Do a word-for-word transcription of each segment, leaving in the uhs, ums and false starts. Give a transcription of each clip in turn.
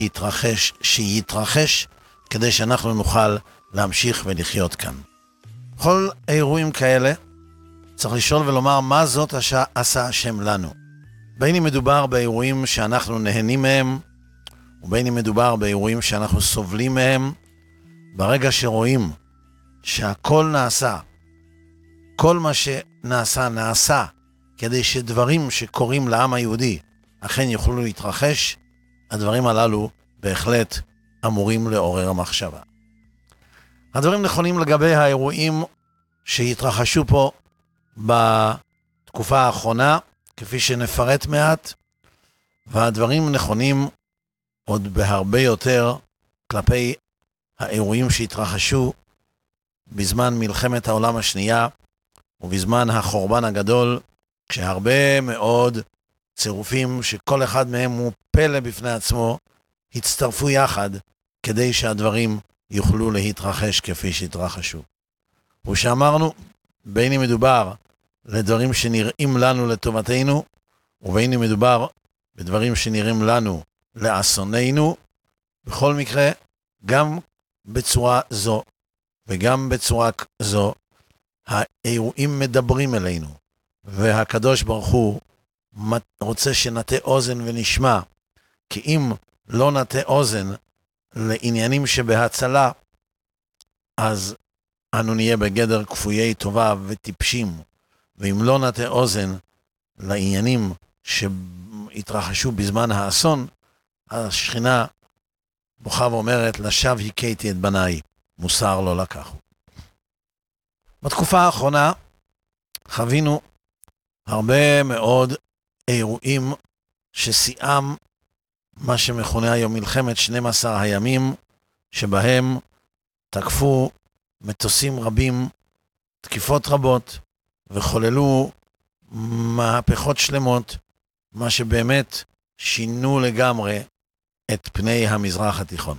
יתרחש, שיתרחש, כדי שאנחנו נוכל להמשיך ולחיות כאן. כל אירועים כאלה צריך לשאול ולומר מה זאת עשה השם לנו. בין אם מדובר באירועים שאנחנו נהנים מהם, ובין אם מדובר באירועים שאנחנו סובלים מהם, ברגע שרואים שהכל נעשה, כל מה שנעשה נעשה, כדי שדברים שקורים לעם היהודי אכן יוכלו להתרחש, הדברים הללו בהחלט אמורים לעורר המחשבה. הדברים נכונים לגבי האירועים שהתרחשו פה בתקופה האחרונה, כפי שנפרט מעט, והדברים נכונים עוד בהרבה יותר כלפי האירועים שהתרחשו בזמן מלחמת העולם השנייה ובזמן החורבן הגדול, כשהרבה מאוד צירופים שכל אחד מהם הוא פלא בפני עצמו, הצטרפו יחד כדי שהדברים יוכלו להתרחש כפי שהתרחשו. ושאמרנו, בין אם מדובר לדברים שנראים לנו לטובתנו, ובין אם מדובר בדברים שנראים לנו לאסוננו, בכל מקרה, גם בצורה זו וגם בצורה זו, האירועים מדברים אלינו, והקדוש ברוך הוא רוצה שנטה אוזן ונשמע, כי אם לא נטה אוזן לעניינים שבהצלה, אז אנו נהיה בגדר כפויי טובה וטיפשים, ואם לא נטה אוזן לעניינים שהתרחשו בזמן האסון, השכינה בוכה ואומרת, לשווא הכיתי את בניי, מוסר לא לקחו. בתקופה האחרונה חווינו הרבה מאוד אירועים ששיאם מה שמכונה היום מלחמת שנים עשר הימים, שבהם תקפו מטוסים רבים, תקיפות רבות, וחוללו מהפכות שלמות, מה שבאמת שינו לגמרי את פני המזרח התיכון.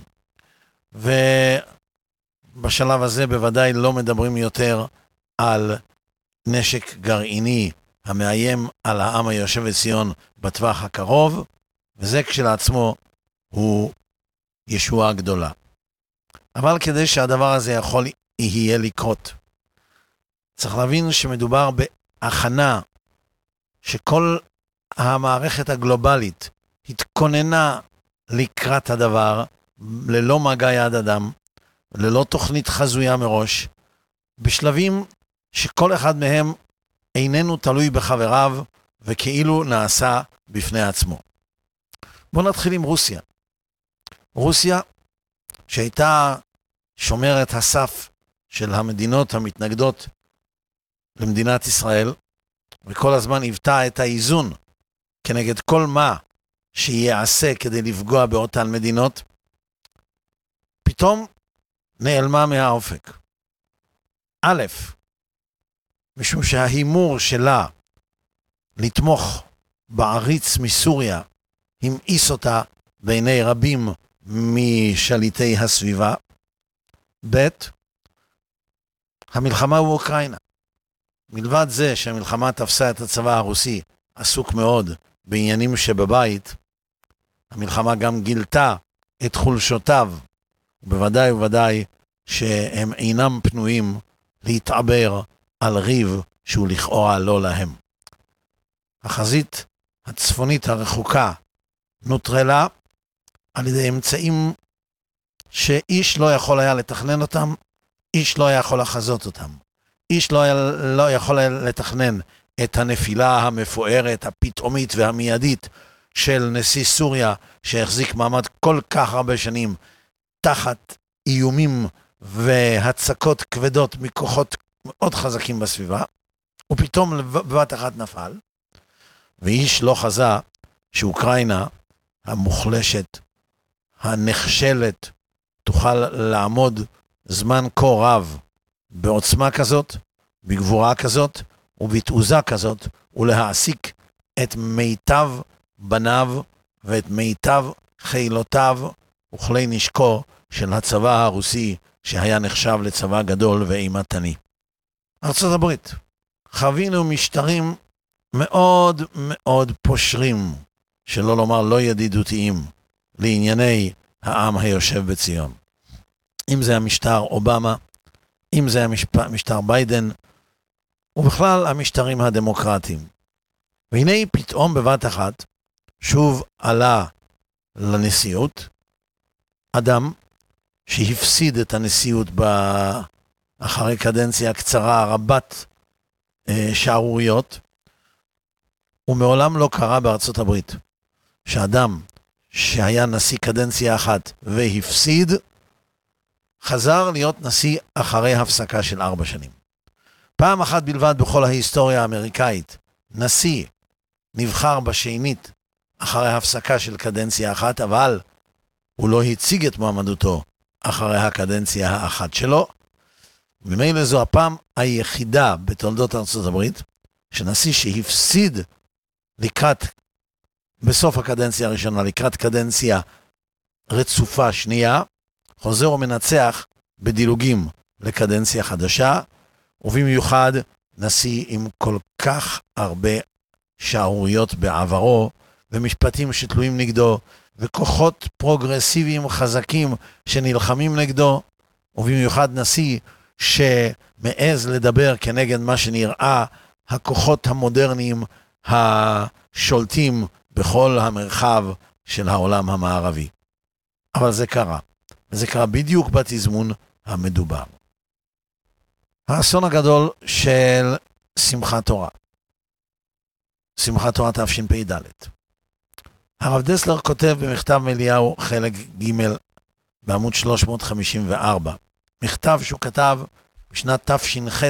ובשלב הזה בוודאי לא מדברים יותר על נשק גרעיני המאיים על העם היושב בציון בטווח הקרוב, וזה כשלעצמו הוא ישועה גדולה. אבל כדי שהדבר הזה יכול יהיה לקרות, צריך להבין שמדובר בהכנה שכל המערכת הגלובלית התכוננה לקראת הדבר, ללא מגע יד אדם, ללא תוכנית חזויה מראש, בשלבים שכל אחד מהם איננו תלוי בחבריו, וכאילו נעשה בפני עצמו. בואו נתחיל עם רוסיה. רוסיה, שהייתה שומרת הסף של המדינות המתנגדות למדינת ישראל, וכל הזמן היוותה את האיזון כנגד כל מה שיעשה כדי לפגוע באותן מדינות, פתאום נעלמה מהאופק. א', משום שההימור שלה לתמוך בעריץ מסוריה המאיס אותה בעיני רבים משליטי הסביבה. ב', המלחמה הוא אוקראינה. מלבד זה שהמלחמה תפסה את הצבא הרוסי עסוק מאוד בעניינים שבבית, המלחמה גם גילתה את חולשותיו, ובוודאי ובוודאי שהם אינם פנויים להתעבר על ריב שהוא לכאורה לא להם. החזית הצפונית הרחוקה נוטרלה על ידי אמצעים שאיש לא יכול היה לתכנן אותם, איש לא היה יכול לחזות אותם. איש לא, היה, לא יכול לתכנן את הנפילה המפוארת, הפתאומית והמיידית של נשיא סוריה, שהחזיק מעמד כל כך הרבה שנים, תחת איומים והצקות כבדות מכוחות מאוד חזקים בסביבה, ופתאום בבת אחת נפל, ואיש לא חזה שאוקראינה המוחלשת, הנחשלת, תוכל לעמוד זמן כה רב בעוצמה כזאת, בגבורה כזאת, ובתעוזה כזאת, ולהעסיק את מיטב בניו ואת מיטב חילותיו וכלי נשקו של הצבא הרוסי, שהיה נחשב לצבא גדול ואימתני. ארצות הברית, חווינו משטרים מאוד מאוד פושרים, שלא לומר לא ידידותיים, לענייני העם היושב בציון. אם זה המשטר אובמה, אם זה המשטר ביידן, ובכלל המשטרים הדמוקרטיים. והנה פתאום בבת אחת, שוב עלה לנשיאות, אדם שהפסיד את הנשיאות אחרי קדנציה קצרה, רבת אה, שערוריות, ומעולם לא קרה בארצות הברית, שאדם שהיה נשיא קדנציה אחת והפסיד, חזר להיות נשיא אחרי הפסקה של ארבע שנים. פעם אחת בלבד בכל ההיסטוריה האמריקאית, נשיא נבחר בשנית אחרי הפסקה של קדנציה אחת, אבל הוא לא הציג את מועמדותו אחרי הקדנציה האחת שלו. ממילא זו הפעם היחידה בתולדות ארצות הברית, שנשיא שהפסיד לקראת, בסוף הקדנציה הראשונה, לקראת קדנציה רצופה שנייה, חוזר ומנצח בדילוגים לקדנציה חדשה, ובמיוחד נשיא עם כל כך הרבה שערוריות בעברו, ומשפטים שתלויים נגדו, וכוחות פרוגרסיביים חזקים שנלחמים נגדו, ובמיוחד נשיא שמעז לדבר כנגד מה שנראה הכוחות המודרניים השולטים בכל המרחב של העולם המערבי. אבל זה קרה, וזה קרה בדיוק בתזמון המדובר. האסון הגדול של שמחת תורה, שמחת תורה תשפ"ד. הרב דסלר כותב במכתב אליהו חלק ג' בעמוד שלוש מאות חמישים וארבע, מכתב שהוא כתב בשנת תש"ח,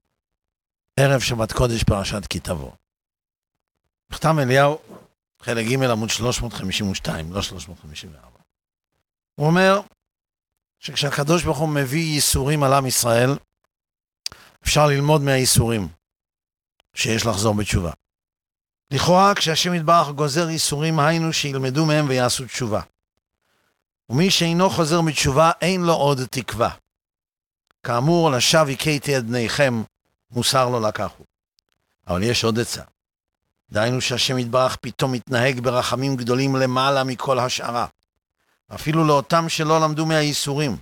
ערב שבת קודש פרשת כי תבוא. מכתב אליהו חלק ג' עמוד שלוש מאות חמישים ושתיים, לא שלוש מאות חמישים וארבע. הוא אומר שכשהקדוש ברוך הוא מביא ייסורים על עם ישראל, אפשר ללמוד מהייסורים שיש לחזור בתשובה. לכאורה, כשהשם יתברך גוזר ייסורים, היינו שילמדו מהם ויעשו תשובה. ומי שאינו חוזר בתשובה, אין לו עוד תקווה. כאמור, לשווא הכיתי את בניכם, מוסר לא לקחו. אבל יש עוד עצה. דהיינו שהשם יתברך פתאום מתנהג ברחמים גדולים למעלה מכל השארה. אפילו לאותם שלא למדו מהייסורים.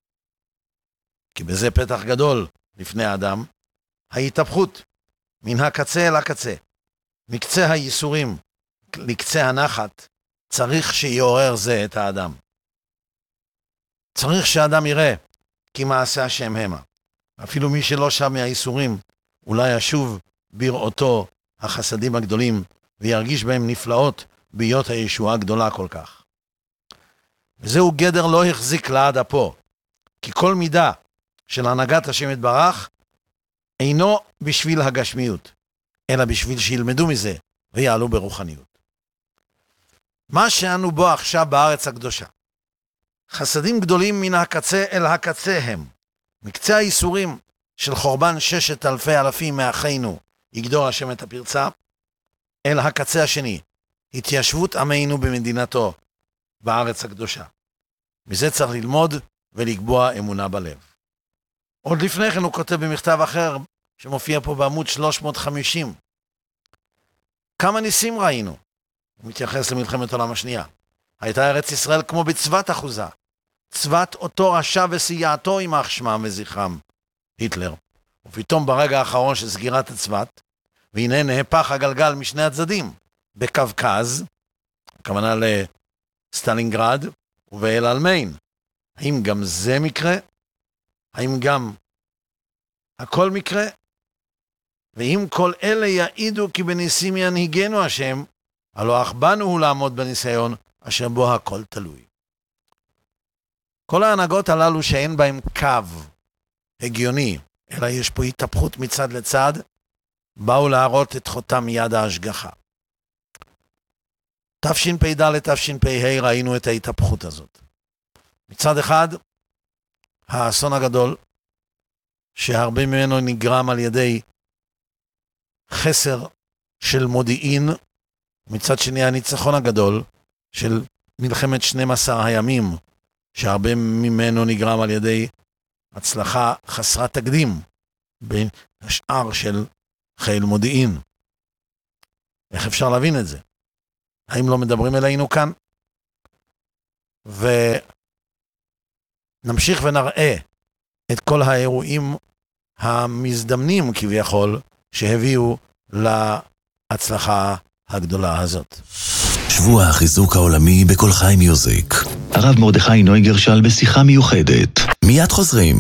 כי בזה פתח גדול לפני האדם, ההתהפכות מן הקצה אל הקצה. מקצה הייסורים לקצה הנחת, צריך שיעורר זה את האדם. צריך שהאדם יראה כי מעשה השם המה. אפילו מי שלא שם מהייסורים, אולי ישוב בראותו החסדים הגדולים, וירגיש בהם נפלאות ביות הישועה הגדולה כל כך. וזהו גדר לא החזיק לעד אפו, כי כל מידה של הנהגת השם יתברך, אינו בשביל הגשמיות, אלא בשביל שילמדו מזה ויעלו ברוחניות. מה שאנו בו עכשיו בארץ הקדושה, חסדים גדולים מן הקצה אל הקצה הם, מקצה האיסורים של חורבן ששת אלפי אלפים מאחינו, יגדור השם את הפרצה, אל הקצה השני, התיישבות עמנו במדינתו, בארץ הקדושה. מזה צריך ללמוד ולקבוע אמונה בלב. עוד לפני כן הוא כותב במכתב אחר, שמופיע פה בעמוד שלוש מאות וחמישים. כמה ניסים ראינו? הוא מתייחס למלחמת העולם השנייה. הייתה ארץ ישראל כמו בצוות אחוזה. צוות אותו רשע וסייעתו יימח שמם וזכרם, היטלר. ופתאום ברגע האחרון של סגירת הצוות, והנה נהפך הגלגל משני הצדדים. בקווקז, הכוונה לסטלינגרד ובאל אלמיין. האם גם זה מקרה? האם גם הכל מקרה? ואם כל אלה יעידו כי בניסים ינהיגנו השם, הלא אך בנו הוא לעמוד בניסיון אשר בו הכל תלוי. כל ההנהגות הללו שאין בהם קו הגיוני, אלא יש פה התהפכות מצד לצד, באו להראות את חותם יד ההשגחה. תשפ"ד תשפ"ה ראינו את ההתהפכות הזאת. מצד אחד, האסון הגדול, שהרבה ממנו נגרם על ידי חסר של מודיעין, מצד שני הניצחון הגדול של מלחמת שנים עשר הימים, שהרבה ממנו נגרם על ידי הצלחה חסרת תקדים בין השאר של חיל מודיעין. איך אפשר להבין את זה? האם לא מדברים אלינו כאן? ונמשיך ונראה את כל האירועים המזדמנים כביכול שהביאו להצלחה הגדולה הזאת. שבוע החיזוק העולמי בכל חי מיוזיק. הרב מרדכי נויגרשל בשיחה מיוחדת. מיד חוזרים.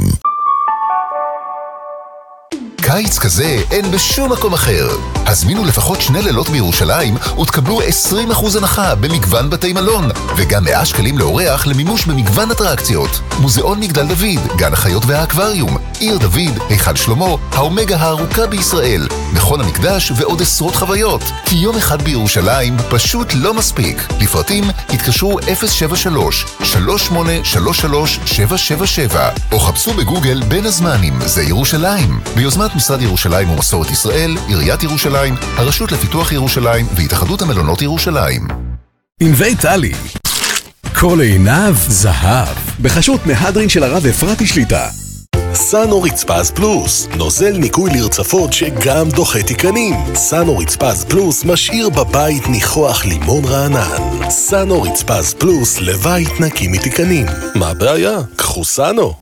קיץ כזה אין בשום מקום אחר. הזמינו לפחות שני לילות בירושלים ותקבלו עשרים אחוז הנחה במגוון בתי מלון, וגם מאה שקלים לאורח למימוש במגוון אטרקציות. מוזיאון מגדל דוד, גן החיות והאקווריום, עיר דוד, היכל שלמה, האומגה הארוכה בישראל, מכון המקדש ועוד עשרות חוויות. כי יום אחד בירושלים פשוט לא מספיק. לפרטים התקשרו אפס שבע שלוש שלוש שמונה שלוש שלוש שבע שבע שבע או חפשו בגוגל בין הזמנים זה ירושלים, ביוזמת משרד ירושלים ומסורת ישראל, עיריית ירושלים, הרשות לפיתוח ירושלים והתאחדות המלונות ירושלים. ענבי טלי, כל עיניו זהב, בחשות מהדרין של הרב אפרתי שליטה. סאנו רצפז פלוס, נוזל ניקוי לרצפות שגם דוחה תיקנים. סאנו רצפז פלוס משאיר בבית ניחוח לימון רענן. סאנו רצפז פלוס לבית נקי מתיקנים. מה הבעיה? קחו סאנו.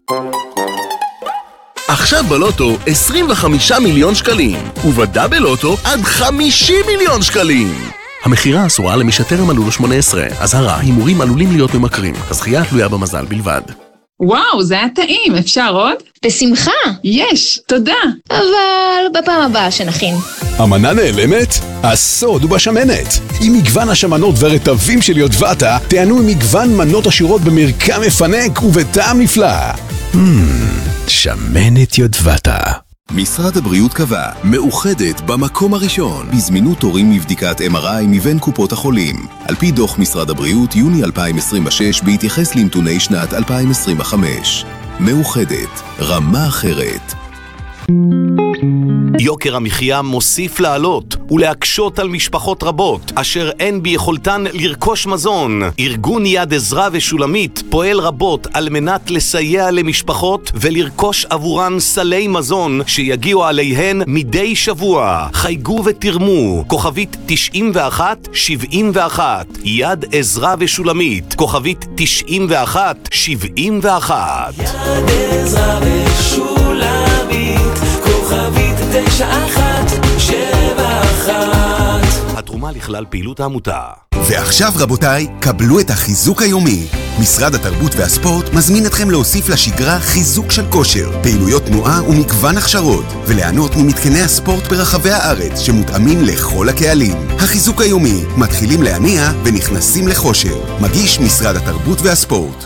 עכשיו בלוטו עשרים וחמישה מיליון שקלים, ובדאבל לוטו עד חמישים מיליון שקלים. המחירה אסורה למי שטרם מלאו לו שמונה עשרה. אזהרה, הימורים עלולים להיות ממכרים. הזכייה תלויה במזל בלבד. וואו, זה היה טעים, אפשר עוד? בשמחה. יש, תודה. אבל בפעם הבאה שנכין. המנה נעלמת? הסוד הוא בשמנת. עם מגוון השמנות ורטבים של יודבטה, תענו עם מגוון מנות עשירות במרקם מפנק ובטעם נפלא. Hmm, שמנת יודבטה. משרד הבריאות קבע, מאוחדת במקום הראשון, בזמינות תורים לבדיקת אם אר איי מבין קופות החולים. על פי דוח משרד הבריאות, יוני אלפיים עשרים ושש, בהתייחס לנתוני שנת אלפיים עשרים וחמש. מאוחדת, רמה אחרת. יוקר המחיה מוסיף לעלות ולהקשות על משפחות רבות אשר אין ביכולתן לרכוש מזון. ארגון יד עזרא ושולמית פועל רבות על מנת לסייע למשפחות ולרכוש עבורן סלי מזון שיגיעו עליהן מדי שבוע. חייגו ותרמו, כוכבית תשעים ואחת שבעים ואחת. יד עזרא ושולמית, כוכבית תשעים ואחת שבעים ואחת. יד עזרא ושולמית, כוכבית תשע אחת שבע אחת. התרומה לכלל פעילות העמותה. ועכשיו רבותיי, קבלו את החיזוק היומי. משרד התרבות והספורט מזמין אתכם להוסיף לשגרה חיזוק של כושר, פעילויות תנועה ומגוון הכשרות, וליהנות ממתקני הספורט ברחבי הארץ שמותאמים לכל הקהלים. החיזוק היומי, מתחילים להניע ונכנסים לחושר. מגיש משרד התרבות והספורט.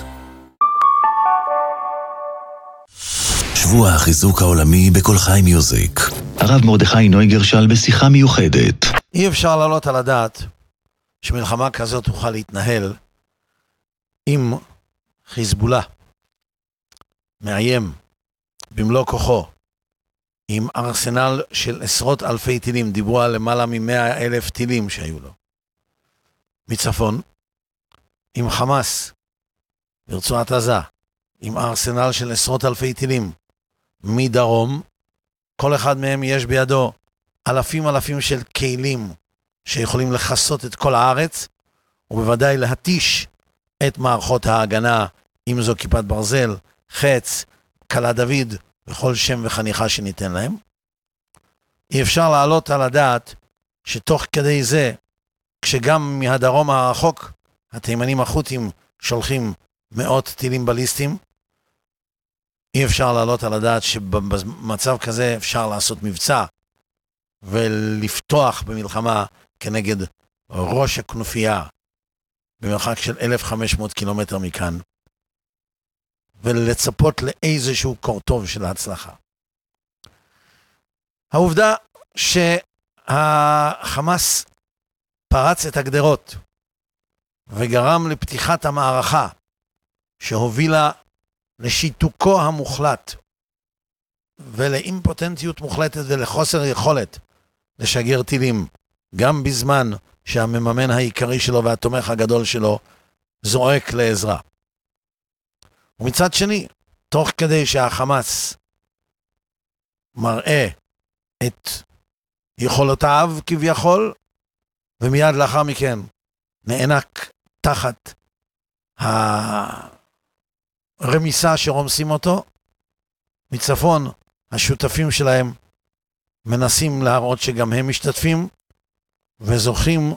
שבוע החיזוק העולמי בכל חי מיוזיק. הרב מרדכי נויגרשל בשיחה מיוחדת. אי אפשר לעלות על הדעת שמלחמה כזאת תוכל להתנהל עם חיזבאללה מאיים במלוא כוחו, עם ארסנל של עשרות אלפי טילים, דיברו על למעלה ממאה אלף טילים שהיו לו מצפון, עם חמאס ברצועת עזה, עם ארסנל של עשרות אלפי טילים מדרום. כל אחד מהם יש בידו אלפים אלפים של כלים שיכולים לחסות את כל הארץ, ובוודאי להתיש את מערכות ההגנה, אם זו כיפת ברזל, חץ, קלה דוד, וכל שם וחניכה שניתן להם. אי אפשר לעלות על הדעת שתוך כדי זה, כשגם מהדרום הרחוק, התימנים החות'ים שולחים מאות טילים בליסטים, אי אפשר לעלות על הדעת שבמצב כזה אפשר לעשות מבצע ולפתוח במלחמה כנגד ראש הכנופיה במרחק של אלף וחמש מאות קילומטר מכאן, ולצפות לאיזשהו קורטוב של ההצלחה. העובדה שהחמאס פרץ את הגדרות וגרם לפתיחת המערכה שהובילה לשיתוקו המוחלט ולאימפוטנטיות מוחלטת ולחוסר יכולת לשגר טילים, גם בזמן שהמממן העיקרי שלו והתומך הגדול שלו זועק לעזרה. ומצד שני, תוך כדי שהחמאס מראה את יכולותיו כביכול, ומיד לאחר מכן נענק תחת הרמיסה שרומסים אותו, מצפון השותפים שלהם מנסים להראות שגם הם משתתפים, וזוכים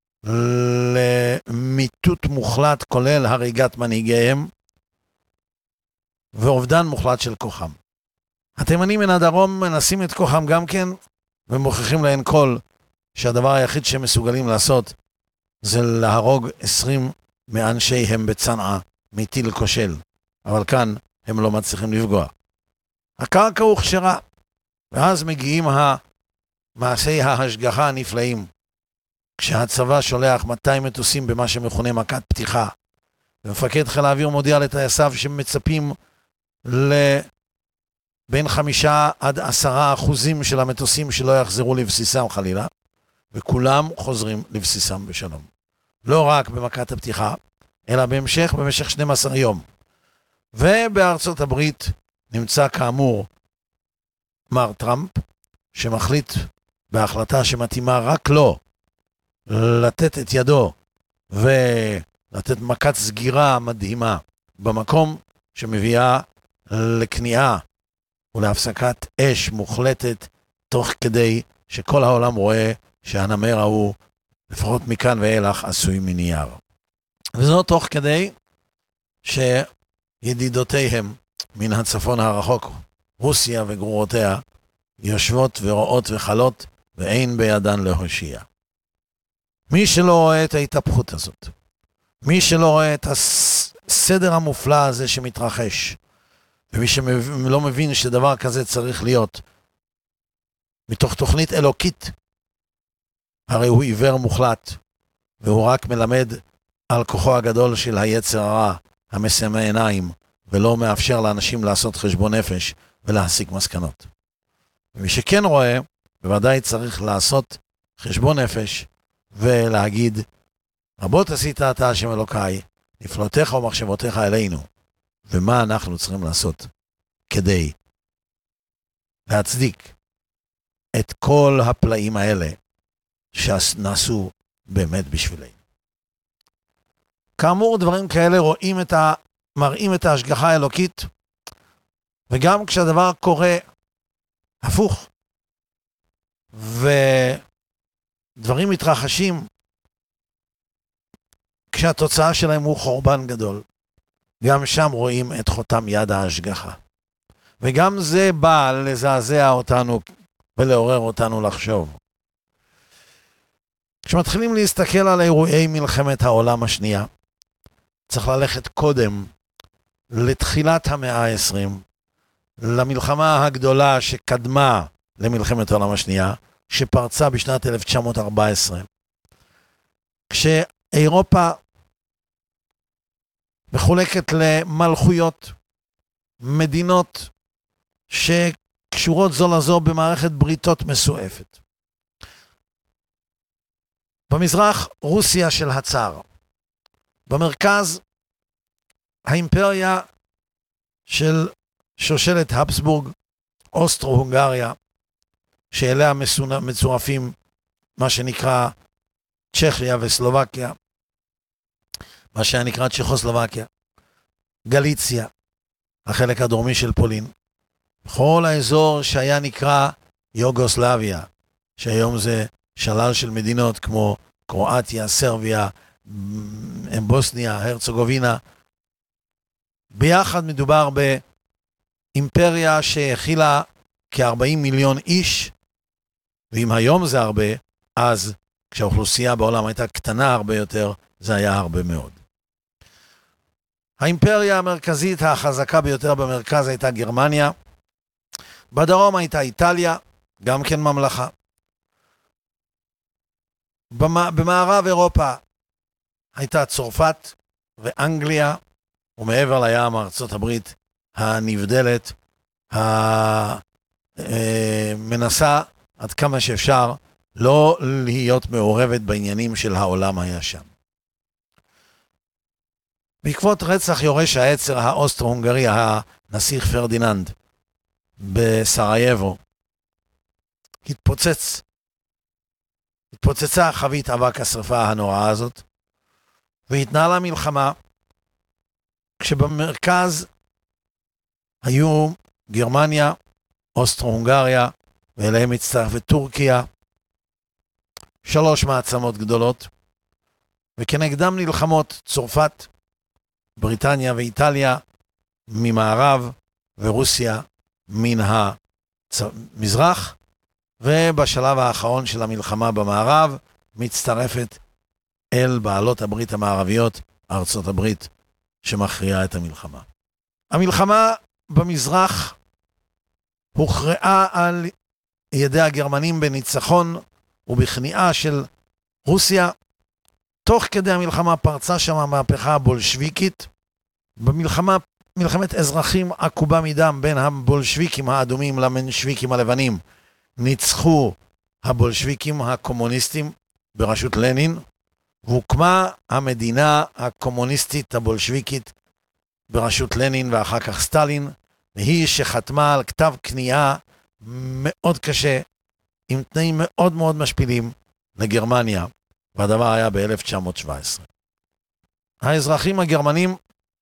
למיטוט מוחלט, כולל הריגת מנהיגיהם, ואובדן מוחלט של כוחם. התימנים מן הדרום מנסים את כוחם גם כן, ומוכיחים להן כל שהדבר היחיד שהם מסוגלים לעשות, זה להרוג עשרים מאנשיהם בצנעה, מטיל כושל. אבל כאן הם לא מצליחים לפגוע. הקרקע הוכשרה, ואז מגיעים מעשי ההשגחה הנפלאים, כשהצבא שולח מאתיים מטוסים במה שמכונה מכת פתיחה, ומפקד חיל האוויר מודיע לטייסיו שמצפים לבין חמישה עד עשרה אחוזים של המטוסים שלא יחזרו לבסיסם חלילה, וכולם חוזרים לבסיסם בשלום. לא רק במכת הפתיחה, אלא בהמשך במשך שנים עשר יום. ובארצות הברית נמצא כאמור מר טראמפ, שמחליט בהחלטה שמתאימה רק לו, לתת את ידו ולתת מכת סגירה מדהימה במקום שמביאה לכניעה ולהפסקת אש מוחלטת, תוך כדי שכל העולם רואה שהנמר ההוא, לפחות מכאן ואילך, עשוי מנייר. וזאת תוך כדי שידידותיהם מן הצפון הרחוק, רוסיה וגרורותיה, יושבות ורואות וחלות, ואין בידן להושיע. מי שלא רואה את ההתהפכות הזאת, מי שלא רואה את הסדר המופלא הזה שמתרחש, ומי שלא מבין שדבר כזה צריך להיות מתוך תוכנית אלוקית, הרי הוא עיוור מוחלט, והוא רק מלמד על כוחו הגדול של היצר הרע, המסמא עיניים, ולא מאפשר לאנשים לעשות חשבון נפש ולהסיק מסקנות. ומי שכן רואה, בוודאי צריך לעשות חשבון נפש, ולהגיד, רבות עשית אתה השם אלוקיי, נפלותיך ומחשבותיך אלינו, ומה אנחנו צריכים לעשות כדי להצדיק את כל הפלאים האלה שנעשו באמת בשבילנו. כאמור, דברים כאלה רואים את ה... מראים את ההשגחה האלוקית, וגם כשהדבר קורה הפוך, ודברים מתרחשים, כשהתוצאה שלהם הוא חורבן גדול, גם שם רואים את חותם יד ההשגחה. וגם זה בא לזעזע אותנו ולעורר אותנו לחשוב. כשמתחילים להסתכל על אירועי מלחמת העולם השנייה, צריך ללכת קודם לתחילת המאה ה-עשרים, למלחמה הגדולה שקדמה למלחמת העולם השנייה, שפרצה בשנת אלף תשע מאות ארבע עשרה. כשאירופה מחולקת למלכויות, מדינות שקשורות זו לזו במערכת בריתות מסועפת. במזרח רוסיה של הצאר, במרכז האימפריה של שושלת הבסבורג, אוסטרו-הונגריה, שאליה מצורפים מה שנקרא צ'כיה וסלובקיה, מה שנקרא צ'כוסלובקיה, גליציה, החלק הדרומי של פולין, כל האזור שהיה נקרא יוגוסלביה, שהיום זה שלל של מדינות כמו קרואטיה, סרביה, בוסניה, הרצגובינה. ביחד מדובר באימפריה שהכילה כ-ארבעים מיליון איש, ואם היום זה הרבה, אז כשהאוכלוסייה בעולם הייתה קטנה הרבה יותר, זה היה הרבה מאוד. האימפריה המרכזית החזקה ביותר במרכז הייתה גרמניה, בדרום הייתה איטליה, גם כן ממלכה. במערב אירופה הייתה צרפת ואנגליה, ומעבר לים ארצות הברית הנבדלת, המנסה עד כמה שאפשר לא להיות מעורבת בעניינים של העולם הישן. בעקבות רצח יורש העצר האוסטרו-הונגרי, הנסיך פרדיננד, בסרייבו, התפוצץ, התפוצצה חבית אבק השרפה הנוראה הזאת, והתנהלה מלחמה כשבמרכז היו גרמניה, אוסטרו-הונגריה, ואליהם הצטרפת טורקיה, שלוש מעצמות גדולות, וכנגדם נלחמות צרפת, בריטניה ואיטליה ממערב, ורוסיה מן המזרח, ובשלב האחרון של המלחמה במערב, מצטרפת אל בעלות הברית המערביות, ארצות הברית, שמכריעה את המלחמה. המלחמה במזרח הוכרעה על ידי הגרמנים בניצחון ובכניעה של רוסיה. תוך כדי המלחמה פרצה שם המהפכה הבולשוויקית, במלחמה, מלחמת אזרחים עקובה מדם בין הבולשוויקים האדומים למנשוויקים הלבנים. ניצחו הבולשוויקים הקומוניסטים בראשות לנין, והוקמה המדינה הקומוניסטית הבולשוויקית בראשות לנין ואחר כך סטלין, והיא שחתמה על כתב כניעה מאוד קשה, עם תנאים מאוד מאוד משפילים לגרמניה, והדבר היה ב-אלף תשע מאות שבע עשרה. האזרחים הגרמנים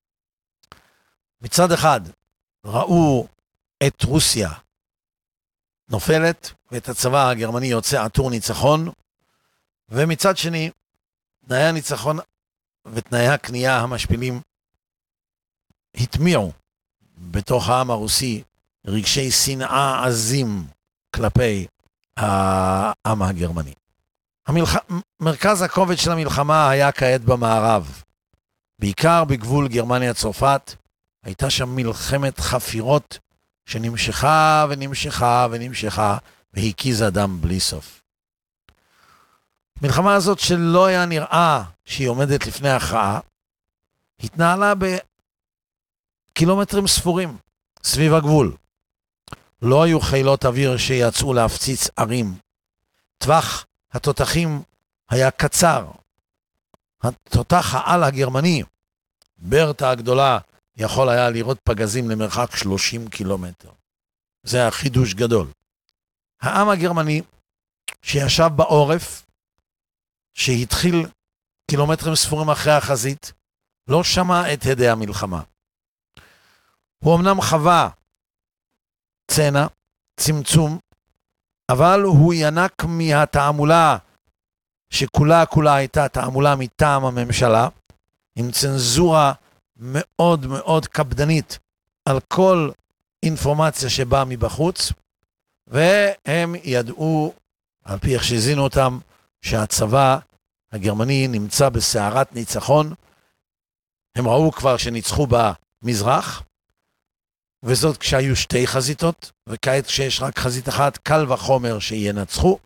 מצד אחד ראו את רוסיה נופלת, ואת הצבא הגרמני יוצא עטור ניצחון, ומצד שני, תנאי הניצחון ותנאי הכניעה המשפילים התמיעו בתוך העם הרוסי רגשי שנאה עזים כלפי העם הגרמני. המלח... מרכז הכובד של המלחמה היה כעת במערב, בעיקר בגבול גרמניה-צרפת. הייתה שם מלחמת חפירות שנמשכה ונמשכה ונמשכה והקיזה דם בלי סוף. המלחמה הזאת שלא היה נראה שהיא עומדת לפני הכרעה, התנהלה בקילומטרים ספורים סביב הגבול. לא היו חילות אוויר שיצאו להפציץ ערים. טווח התותחים היה קצר. התותח העל הגרמני, ברטה הגדולה, יכול היה לראות פגזים למרחק שלושים קילומטר. זה היה חידוש גדול. העם הגרמני שישב בעורף, שהתחיל קילומטרים ספורים אחרי החזית, לא שמע את הדי המלחמה. הוא אמנם חווה צנע, צמצום, אבל הוא ינק מהתעמולה שכולה כולה הייתה תעמולה מטעם הממשלה, עם צנזורה מאוד מאוד קפדנית על כל אינפורמציה שבאה מבחוץ, והם ידעו, על פי איך שהזינו אותם, שהצבא הגרמני נמצא בסערת ניצחון. הם ראו כבר שניצחו במזרח, וזאת כשהיו שתי חזיתות, וכעת כשיש רק חזית אחת, קל וחומר שינצחו.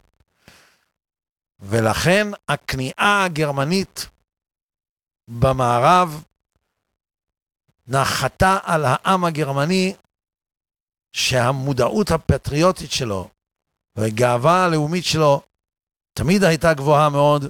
ולכן הכניעה הגרמנית במערב נחתה על העם הגרמני, שהמודעות הפטריוטית שלו והגאווה הלאומית שלו תמיד הייתה גבוהה מאוד.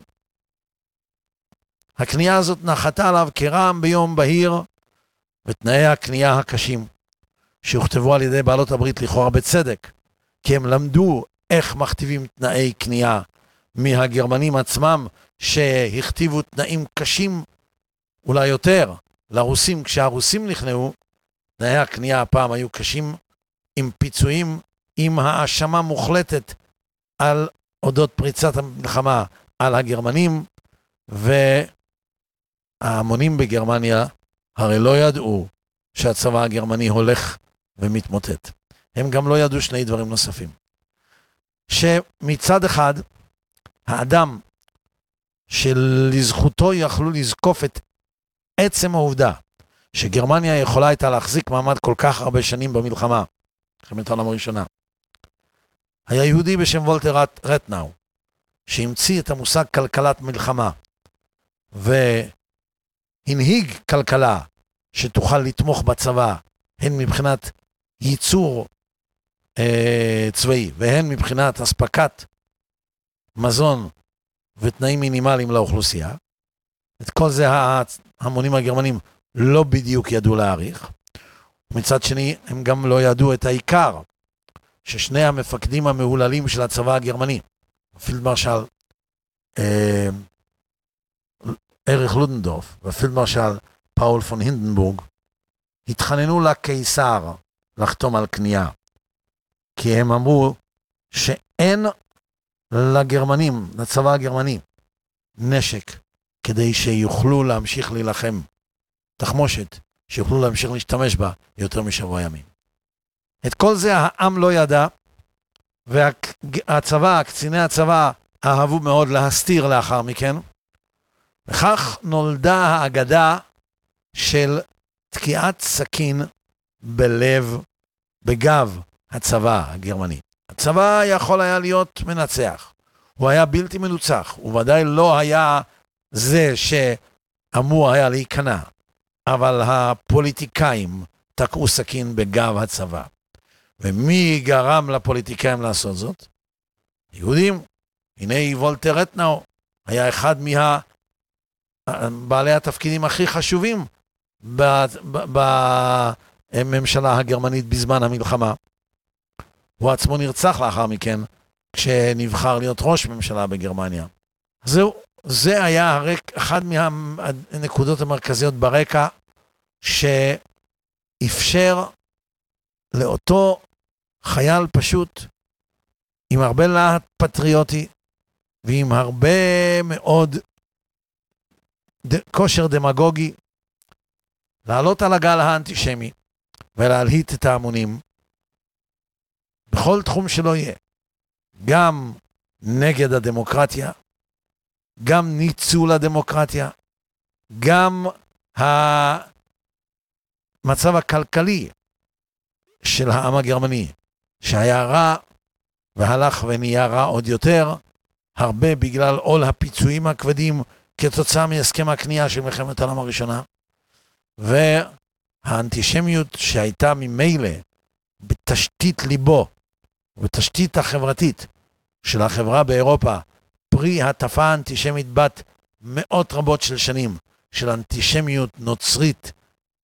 הכניעה הזאת נחתה עליו כרעם ביום בהיר, ותנאי הכניעה הקשים שהוכתבו על ידי בעלות הברית לכאורה בצדק, כי הם למדו איך מכתיבים תנאי כניעה מהגרמנים עצמם, שהכתיבו תנאים קשים אולי יותר לרוסים. כשהרוסים נכנעו, תנאי הכניעה הפעם היו קשים, עם פיצויים, עם האשמה מוחלטת על אודות פריצת המלחמה על הגרמנים, וההמונים בגרמניה הרי לא ידעו שהצבא הגרמני הולך ומתמוטט. הם גם לא ידעו שני דברים נוספים. שמצד אחד, האדם שלזכותו יכלו לזקוף את עצם העובדה שגרמניה יכולה הייתה להחזיק מעמד כל כך הרבה שנים במלחמה, מלחמת העולם הראשונה, היה יהודי בשם וולטר רטנאו, שהמציא את המושג כלכלת מלחמה, והנהיג כלכלה שתוכל לתמוך בצבא, הן מבחינת ייצור אה, צבאי, והן מבחינת הספקת מזון ותנאים מינימליים לאוכלוסייה. את כל זה ההמונים הגרמנים לא בדיוק ידעו להעריך. ומצד שני, הם גם לא ידעו את העיקר, ששני המפקדים המהוללים של הצבא הגרמני, הפילדמרשל אה, אריך לודנדורף והפילדמרשל פאול פון הינדנבורג, התחננו לקיסר לחתום על קנייה, כי הם אמרו שאין לגרמנים, לצבא הגרמני, נשק כדי שיוכלו להמשיך להילחם, תחמושת שיוכלו להמשיך להשתמש בה יותר משבוע ימים. את כל זה העם לא ידע, והצבא, קציני הצבא, אהבו מאוד להסתיר לאחר מכן, וכך נולדה האגדה של תקיעת סכין בלב, בגב הצבא הגרמני. הצבא יכול היה להיות מנצח, הוא היה בלתי מנוצח, הוא ודאי לא היה זה שאמור היה להיכנע, אבל הפוליטיקאים תקעו סכין בגב הצבא. ומי גרם לפוליטיקאים לעשות זאת? יהודים. הנה וולטר אתנאו היה אחד מבעלי התפקידים הכי חשובים בממשלה הגרמנית בזמן המלחמה. הוא עצמו נרצח לאחר מכן כשנבחר להיות ראש ממשלה בגרמניה. זהו, זה היה הרק, אחד מהנקודות המרכזיות ברקע שאפשר לאותו חייל פשוט עם הרבה להט פטריוטי ועם הרבה מאוד ד... כושר דמגוגי לעלות על הגל האנטישמי ולהלהיט את ההמונים בכל תחום שלא יהיה, גם נגד הדמוקרטיה, גם ניצול הדמוקרטיה, גם המצב הכלכלי של העם הגרמני, שהיה רע והלך ונהיה רע עוד יותר, הרבה בגלל עול הפיצויים הכבדים כתוצאה מהסכם הקנייה של מלחמת העולם הראשונה, והאנטישמיות שהייתה ממילא בתשתית ליבו, בתשתית החברתית של החברה באירופה, פרי הטפה האנטישמית בת מאות רבות של שנים, של אנטישמיות נוצרית,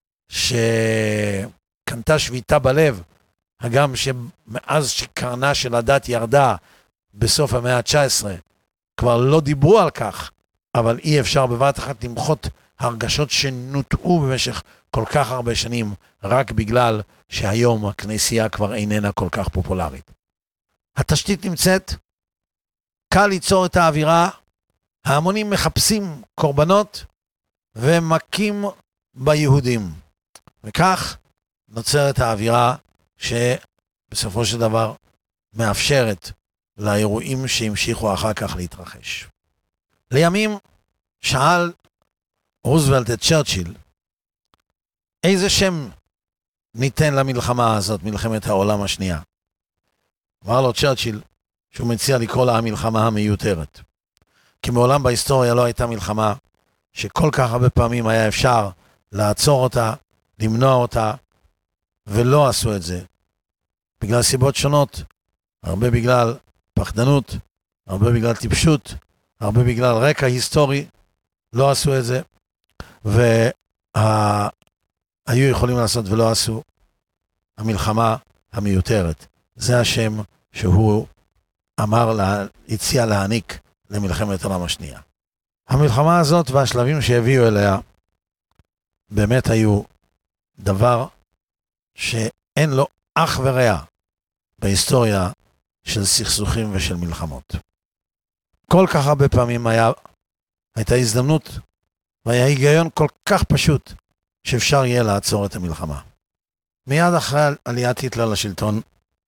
שקנתה שביתה בלב, הגם שמאז שקרנה של הדת ירדה בסוף המאה ה-תשע עשרה, כבר לא דיברו על כך, אבל אי אפשר בבת אחת למחות הרגשות שנוטעו במשך כל כך הרבה שנים, רק בגלל שהיום הכנסייה כבר איננה כל כך פופולרית. התשתית נמצאת, קל ליצור את האווירה, ההמונים מחפשים קורבנות ומכים ביהודים. וכך נוצרת האווירה שבסופו של דבר מאפשרת לאירועים שהמשיכו אחר כך להתרחש. לימים שאל רוזוולט את צ'רצ'יל, איזה שם ניתן למלחמה הזאת, מלחמת העולם השנייה? אמר לו צ'רצ'יל שהוא מציע לקרוא לה המלחמה המיותרת. כי מעולם בהיסטוריה לא הייתה מלחמה שכל כך הרבה פעמים היה אפשר לעצור אותה, למנוע אותה, ולא עשו את זה. בגלל סיבות שונות, הרבה בגלל פחדנות, הרבה בגלל טיפשות, הרבה בגלל רקע היסטורי, לא עשו את זה, והיו יכולים לעשות ולא עשו. המלחמה המיותרת. זה השם שהוא אמר, לה, הציע להעניק למלחמת העולם השנייה. המלחמה הזאת והשלבים שהביאו אליה, באמת היו דבר שאין לו אח ורע בהיסטוריה של סכסוכים ושל מלחמות. כל כך הרבה פעמים היה, הייתה הזדמנות, והיה היגיון כל כך פשוט, שאפשר יהיה לעצור את המלחמה. מיד אחרי עליית היטלר לשלטון,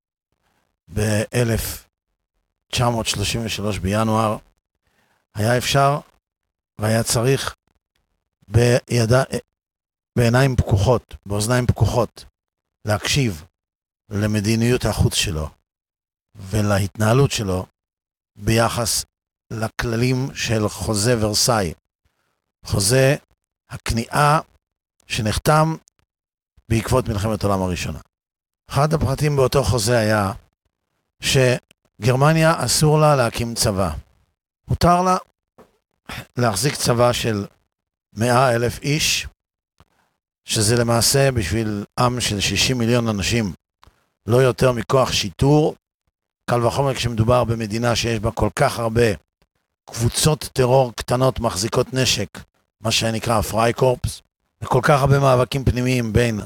ב-אלף תשע מאות שלושים ושלוש בינואר, היה אפשר והיה צריך בידע, בעיניים פקוחות, באוזניים פקוחות, להקשיב למדיניות החוץ שלו ולהתנהלות שלו ביחס לכללים של חוזה ורסאי, חוזה הכניעה שנחתם בעקבות מלחמת העולם הראשונה. אחד הפרטים באותו חוזה היה שגרמניה אסור לה להקים צבא. מותר לה להחזיק צבא של מאה אלף איש, שזה למעשה בשביל עם של שישים מיליון אנשים, לא יותר מכוח שיטור, קל וחומר כשמדובר במדינה שיש בה כל כך הרבה קבוצות טרור קטנות מחזיקות נשק, מה שנקרא פרייקורפס, וכל כך הרבה מאבקים פנימיים בין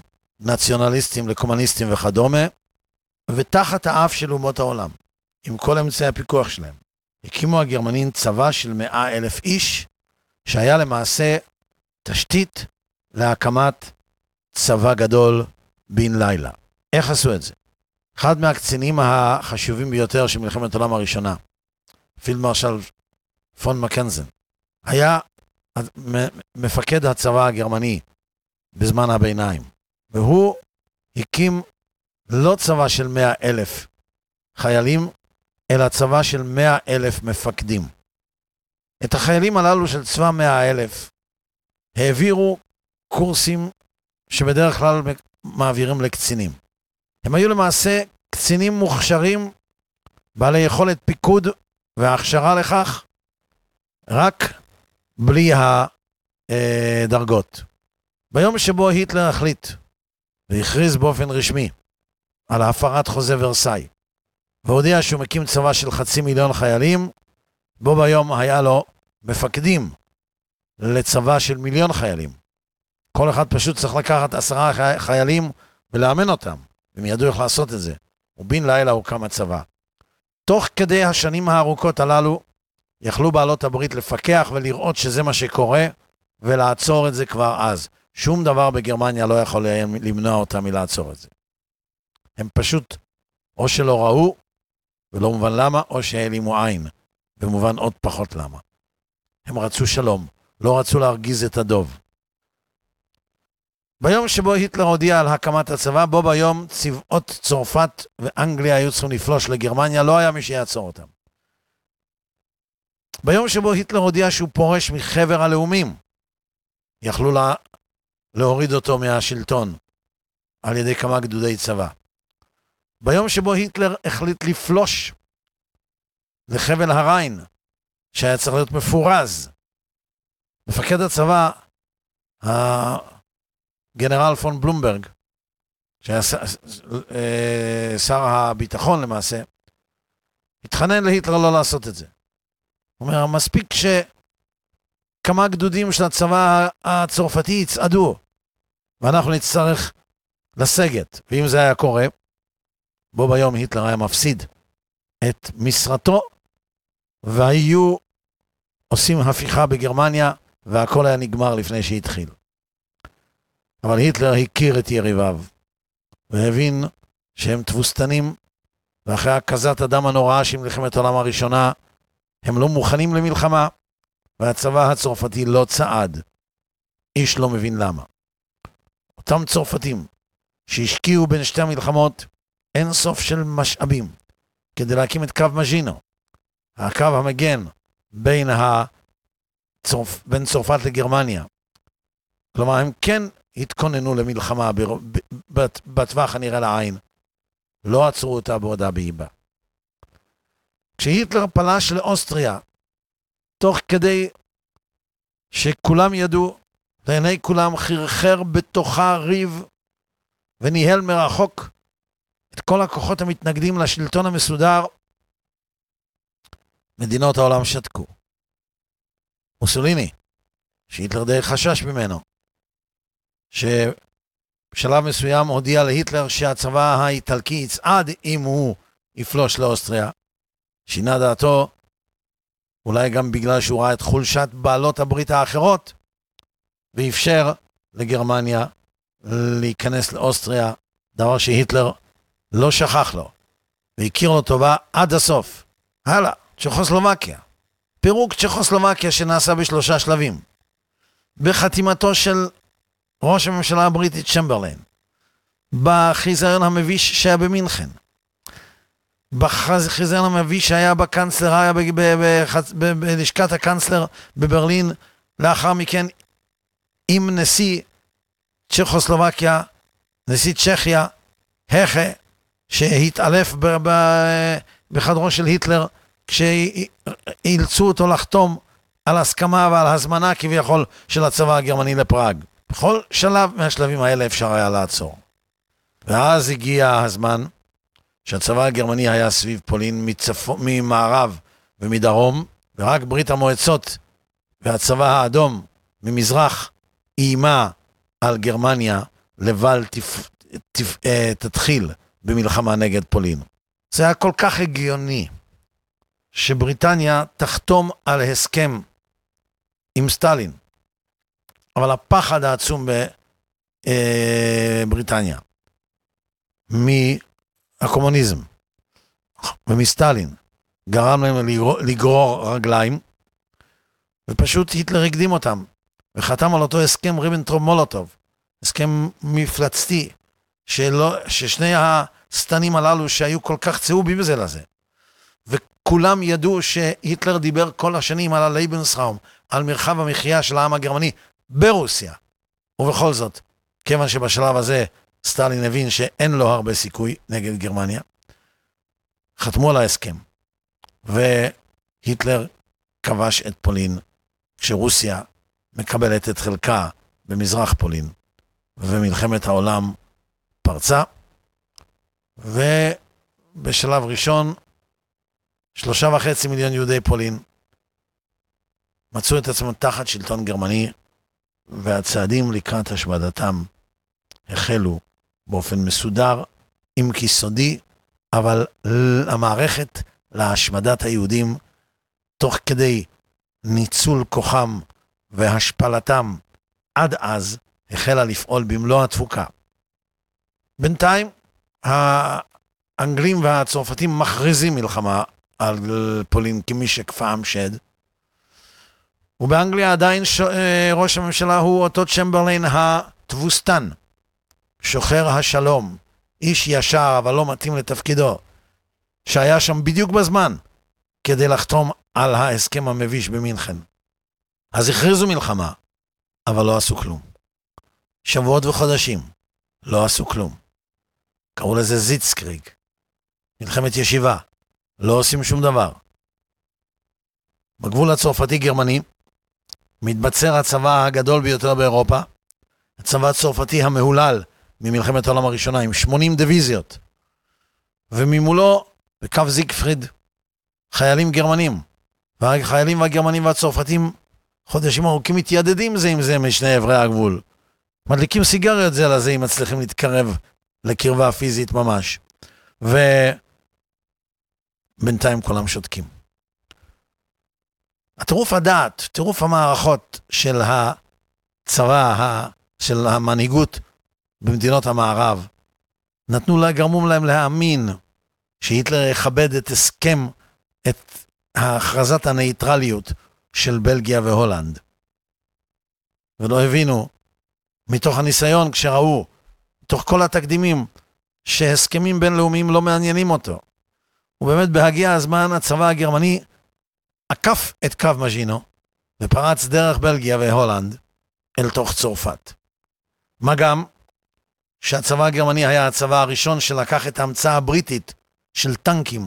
נציונליסטים, לקומוניסטים וכדומה, ותחת האף של אומות העולם, עם כל אמצעי הפיקוח שלהם. הקימו הגרמנים צבא של מאה אלף איש, שהיה למעשה תשתית להקמת צבא גדול בן לילה. איך עשו את זה? אחד מהקצינים החשובים ביותר של מלחמת העולם הראשונה, פילד מרשל פון מקנזן, היה מפקד הצבא הגרמני בזמן הביניים, והוא הקים לא צבא של מאה אלף חיילים, אלא צבא של מאה אלף מפקדים. את החיילים הללו של צבא מאה אלף העבירו קורסים שבדרך כלל מעבירים לקצינים. הם היו למעשה קצינים מוכשרים, בעלי יכולת פיקוד וההכשרה לכך, רק בלי הדרגות. ביום שבו היטלר החליט והכריז באופן רשמי על הפרת חוזה ורסאי, והודיע שהוא מקים צבא של חצי מיליון חיילים, בו ביום היה לו מפקדים לצבא של מיליון חיילים. כל אחד פשוט צריך לקחת עשרה חיילים ולאמן אותם, והם ידעו איך לעשות את זה. ובן לילה הוקם הצבא. תוך כדי השנים הארוכות הללו, יכלו בעלות הברית לפקח ולראות שזה מה שקורה, ולעצור את זה כבר אז. שום דבר בגרמניה לא יכול למנוע אותם מלעצור את זה. הם פשוט או שלא ראו, ולא מובן למה, או שהעלימו עין, ומובן עוד פחות למה. הם רצו שלום, לא רצו להרגיז את הדוב. ביום שבו היטלר הודיע על הקמת הצבא, בו ביום צבאות צרפת ואנגליה היו צריכים לפלוש לגרמניה, לא היה מי שיעצור אותם. ביום שבו היטלר הודיע שהוא פורש מחבר הלאומים, יכלו לה, להוריד אותו מהשלטון על ידי כמה גדודי צבא. ביום שבו היטלר החליט לפלוש לחבל הריין, שהיה צריך להיות מפורז, מפקד הצבא, הגנרל פון בלומברג, שהיה שר הביטחון למעשה, התחנן להיטלר לא לעשות את זה. הוא אומר, מספיק שכמה גדודים של הצבא הצרפתי יצעדו, ואנחנו נצטרך לסגת. ואם זה היה קורה, בו ביום היטלר היה מפסיד את משרתו, והיו עושים הפיכה בגרמניה, והכל היה נגמר לפני שהתחיל. אבל היטלר הכיר את יריביו, והבין שהם תבוסתנים, ואחרי הקזת הדם הנוראה של מלחמת העולם הראשונה, הם לא מוכנים למלחמה, והצבא הצרפתי לא צעד. איש לא מבין למה. אותם צרפתים שהשקיעו בין שתי המלחמות, אין סוף של משאבים, כדי להקים את קו מז'ינו, הקו המגן בין, הצרפ... בין צרפת לגרמניה. כלומר, הם כן התכוננו למלחמה בטווח הנראה לעין, לא עצרו אותה בעודה באיבה. כשהיטלר פלש לאוסטריה, תוך כדי שכולם ידעו, לעיני כולם חרחר בתוכה ריב, וניהל מרחוק את כל הכוחות המתנגדים לשלטון המסודר, מדינות העולם שתקו. מוסוליני, שהיטלר די חשש ממנו, שבשלב מסוים הודיע להיטלר שהצבא האיטלקי יצעד אם הוא יפלוש לאוסטריה, שינה דעתו, אולי גם בגלל שהוא ראה את חולשת בעלות הברית האחרות, ואפשר לגרמניה להיכנס לאוסטריה, דבר שהיטלר לא שכח לו, והכיר לו טובה עד הסוף. הלאה, צ'כוסלובקיה. פירוק צ'כוסלובקיה שנעשה בשלושה שלבים. בחתימתו של ראש הממשלה הבריטית צ'מברליין, בחיזיון המביש שהיה במינכן, בחיזיון המביש שהיה בקנצלר, היה בלשכת הקנצלר בברלין, לאחר מכן עם נשיא צ'כוסלובקיה, נשיא צ'כיה, הכה, שהתעלף בחדרו של היטלר, כשאילצו אותו לחתום על הסכמה ועל הזמנה כביכול של הצבא הגרמני לפראג. בכל שלב מהשלבים האלה אפשר היה לעצור. ואז הגיע הזמן שהצבא הגרמני היה סביב פולין מצפו, ממערב ומדרום, ורק ברית המועצות והצבא האדום ממזרח איימה על גרמניה לבל תפ... תתחיל במלחמה נגד פולין. זה היה כל כך הגיוני שבריטניה תחתום על הסכם עם סטלין, אבל הפחד העצום בבריטניה מהקומוניזם ומסטלין גרם להם לגרור רגליים, ופשוט היטלר הקדים אותם וחתם על אותו הסכם ריבנטרופ-מולוטוב, הסכם מפלצתי שלא, ששני הסטנים הללו שהיו כל כך צהובים בזה לזה, וכולם ידעו שהיטלר דיבר כל השנים על הלייבנסראום, על מרחב המחיה של העם הגרמני ברוסיה, ובכל זאת, כיוון שבשלב הזה סטלין הבין שאין לו הרבה סיכוי נגד גרמניה, חתמו על ההסכם, והיטלר כבש את פולין, כשרוסיה מקבלת את חלקה במזרח פולין, ומלחמת העולם פרצה, ובשלב ראשון, שלושה וחצי מיליון יהודי פולין מצאו את עצמם תחת שלטון גרמני, והצעדים לקראת השמדתם החלו באופן מסודר, אם כי סודי, אבל המערכת להשמדת היהודים, תוך כדי ניצול כוחם והשפלתם, עד אז החלה לפעול במלוא התפוקה. בינתיים, האנגלים והצרפתים מכריזים מלחמה על פולין כמי שכפאם שד, ובאנגליה עדיין ש... ראש הממשלה הוא אותו צ'מברליין התבוסתן, שוחר השלום, איש ישר אבל לא מתאים לתפקידו, שהיה שם בדיוק בזמן כדי לחתום על ההסכם המביש במינכן. אז הכריזו מלחמה, אבל לא עשו כלום. שבועות וחודשים, לא עשו כלום. קראו לזה זיטסקריג, מלחמת ישיבה, לא עושים שום דבר. בגבול הצרפתי-גרמני, מתבצר הצבא הגדול ביותר באירופה, הצבא הצרפתי המהולל ממלחמת העולם הראשונה, עם שמונים דיוויזיות, וממולו, בקו זיגפריד, חיילים גרמנים, והחיילים והגרמנים והצרפתים חודשים ארוכים מתיידדים זה עם זה משני עברי הגבול. מדליקים סיגריות זה לזה אם מצליחים להתקרב לקרבה פיזית ממש. ובינתיים כולם שותקים. הטירוף הדעת, טירוף המערכות של הצבא, של המנהיגות במדינות המערב, נתנו לה, גרמו להם להאמין שהיטלר יכבד את הסכם, את הכרזת הנייטרליות של בלגיה והולנד. ולא הבינו, מתוך הניסיון כשראו, מתוך כל התקדימים, שהסכמים בינלאומיים לא מעניינים אותו. ובאמת בהגיע הזמן הצבא הגרמני עקף את קו מז'ינו, ופרץ דרך בלגיה והולנד אל תוך צרפת. מה גם שהצבא הגרמני היה הצבא הראשון שלקח את ההמצאה הבריטית של טנקים,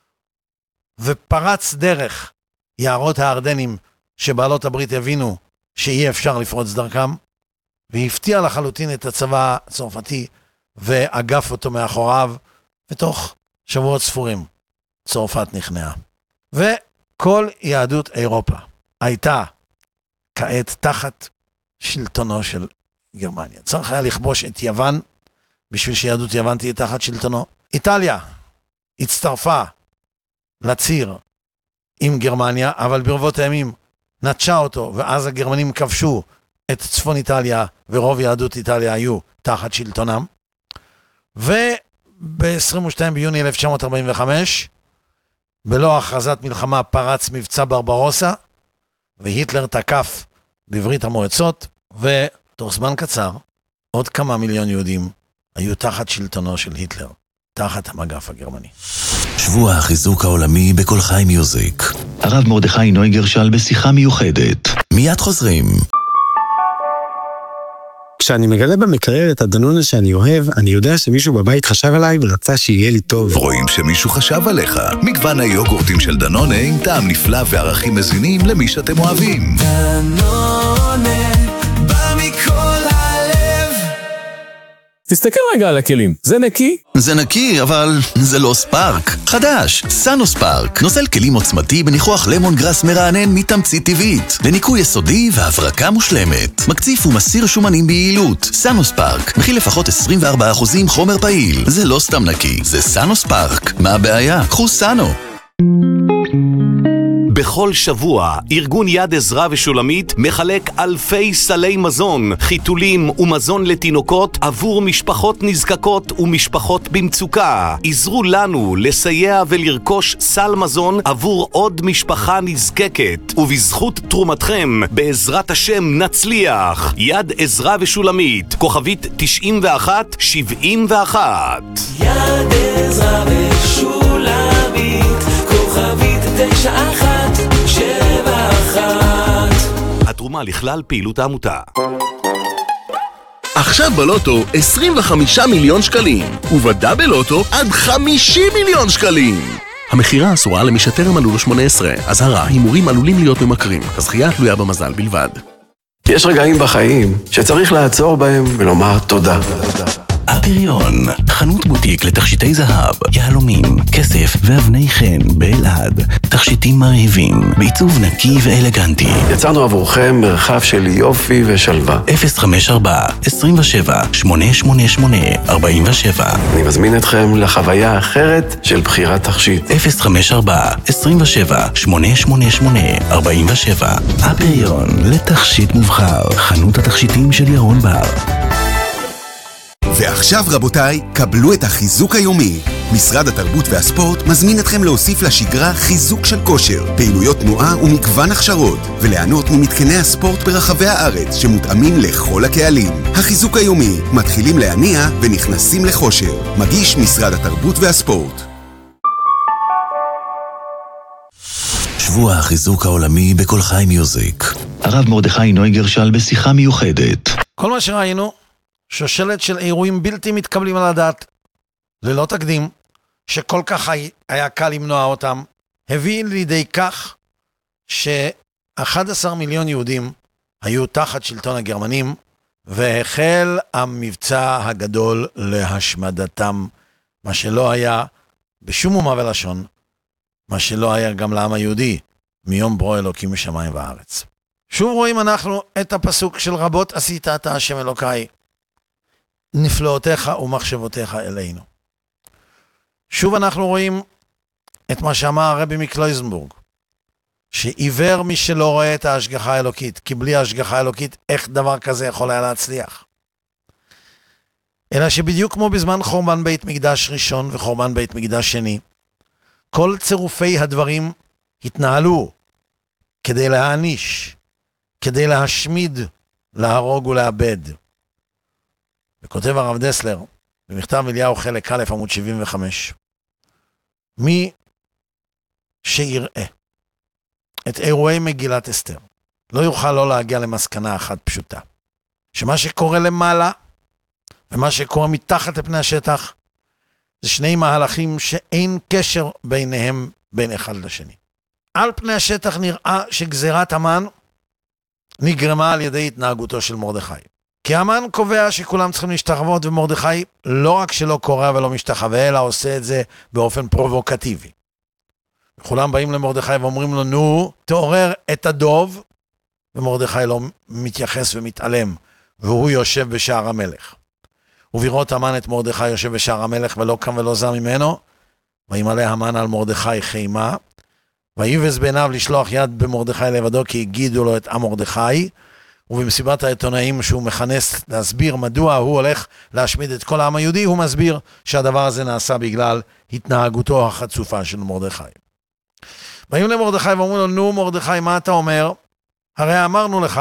ופרץ דרך יערות הארדנים שבעלות הברית הבינו שאי אפשר לפרוץ דרכם, והפתיע לחלוטין את הצבא הצרפתי ואגף אותו מאחוריו, ותוך שבועות ספורים צרפת נכנעה. וכל יהדות אירופה הייתה כעת תחת שלטונו של גרמניה. צריך היה לכבוש את יוון בשביל שיהדות יוון תהיה תחת שלטונו. איטליה הצטרפה לציר עם גרמניה, אבל ברבות הימים נטשה אותו, ואז הגרמנים כבשו את צפון איטליה, ורוב יהדות איטליה היו תחת שלטונם. וב-עשרים ושניים ביוני אלף תשע מאות ארבעים וחמש, בלא הכרזת מלחמה, פרץ מבצע ברברוסה, והיטלר תקף בברית המועצות, ותוך זמן קצר, עוד כמה מיליון יהודים היו תחת שלטונו של היטלר, תחת המגף הגרמני. שבוע החיזוק העולמי בכל חי מיוזיק. הרב מרדכי נויגרשל בשיחה מיוחדת. מיד חוזרים. כשאני מגלה במקרר את הדנונה שאני אוהב, אני יודע שמישהו בבית חשב עליי ורצה שיהיה לי טוב. רואים שמישהו חשב עליך. מגוון היוגורטים של דנונה עם טעם נפלא וערכים מזינים למי שאתם אוהבים. דנונה, בא מכל הלב. תסתכל רגע על הכלים, זה נקי? זה נקי, אבל זה לא ספארק. חדש, סאנו ספארק. נוזל כלים עוצמתי בניחוח למון גרס מרענן מתמצית טבעית. לניקוי יסודי והברקה מושלמת. מקציף ומסיר שומנים ביעילות. סאנו ספארק. מכיל לפחות עשרים וארבעה אחוז חומר פעיל. זה לא סתם נקי, זה סאנו ספארק. מה הבעיה? קחו סאנו. בכל שבוע, ארגון יד עזרא ושולמית מחלק אלפי סלי מזון, חיתולים ומזון לתינוקות עבור משפחות נזקקות ומשפחות במצוקה. עזרו לנו לסייע ולרכוש סל מזון עבור עוד משפחה נזקקת, ובזכות תרומתכם, בעזרת השם נצליח. יד עזרא ושולמית, כוכבית תשעים ואחת שבעים ואחת. יד עזרא ושולמית, כוכבית תשע אחת שבע אחת. התרומה לכלל פעילות העמותה. עכשיו בלוטו עשרים וחמישה מיליון שקלים, ובדאבל לוטו עד חמישים מיליון שקלים. המחירה אסורה למי שטרם מלאו לו שמונה עשרה. אזהרה, הימורים עלולים להיות ממכרים. הזכייה תלויה במזל בלבד. יש רגעים בחיים שצריך לעצור בהם ולומר תודה. הפריון, חנות בוטיק לתכשיטי זהב, יהלומים, כסף ואבני חן באלעד. תכשיטים מרהיבים, בעיצוב נקי ואלגנטי. יצרנו עבורכם מרחב של יופי ושלווה. אפס חמש ארבע, עשרים ושבע, שמונה שמונה שמונה, ארבעים ושבע. אני מזמין אתכם לחוויה אחרת של בחירת תכשיט. אפס חמש ארבע, עשרים ושבע, שמונה שמונה שמונה, ארבעים ושבע. הפריון, לתכשיט מובחר. חנות התכשיטים של ירון בר. ועכשיו רבותיי, קבלו את החיזוק היומי. משרד התרבות והספורט מזמין אתכם להוסיף לשגרה חיזוק של כושר, פעילויות תנועה ומגוון הכשרות, וליהנות ממתקני הספורט ברחבי הארץ שמותאמים לכל הקהלים. החיזוק היומי, מתחילים להניע ונכנסים לכושר. מגיש משרד התרבות והספורט. שבוע החיזוק העולמי בכל חי מיוזיק. הרב מרדכי נויגרשל בשיחה מיוחדת. כל מה שראינו, שושלת של אירועים בלתי מתקבלים על הדעת, ללא תקדים, שכל כך היה קל למנוע אותם, הביא לידי כך ש-אחד עשר מיליון יהודים היו תחת שלטון הגרמנים, והחל המבצע הגדול להשמדתם, מה שלא היה בשום אומה ולשון, מה שלא היה גם לעם היהודי, מיום ברוא אלוקים משמיים וארץ. שוב רואים אנחנו את הפסוק של רבות עשית אתה השם אלוקי, נפלאותיך ומחשבותיך אלינו. שוב אנחנו רואים את מה שאמר הרבי מקלויזנבורג, שעיוור מי שלא רואה את ההשגחה האלוקית, כי בלי ההשגחה האלוקית איך דבר כזה יכול היה להצליח. אלא שבדיוק כמו בזמן חורבן בית מקדש ראשון וחורבן בית מקדש שני, כל צירופי הדברים התנהלו כדי להעניש, כדי להשמיד, להרוג ולאבד. וכותב הרב דסלר, במכתב אליהו חלק א' עמוד שבעים וחמש, מי שיראה את אירועי מגילת אסתר, לא יוכל לא להגיע למסקנה אחת פשוטה, שמה שקורה למעלה, ומה שקורה מתחת לפני השטח, זה שני מהלכים שאין קשר ביניהם בין אחד לשני. על פני השטח נראה שגזירת המן נגרמה על ידי התנהגותו של מרדכי. כי המן קובע שכולם צריכים להשתחוות, ומרדכי לא רק שלא קורא ולא משתחווה, אלא עושה את זה באופן פרובוקטיבי. וכולם באים למרדכי ואומרים לו, נו, תעורר את הדוב, ומרדכי לא מתייחס ומתעלם, והוא יושב בשער המלך. ובראות המן את מרדכי יושב בשער המלך, ולא קם ולא זע ממנו, וימלא המן על מרדכי חימה, ויבז בעיניו לשלוח יד במרדכי לבדו, כי הגידו לו את עם מרדכי, ובמסיבת העיתונאים שהוא מכנס להסביר מדוע הוא הולך להשמיד את כל העם היהודי, הוא מסביר שהדבר הזה נעשה בגלל התנהגותו החצופה של מרדכי. באים למרדכי ואומרים לו, נו מרדכי, מה אתה אומר? הרי אמרנו לך,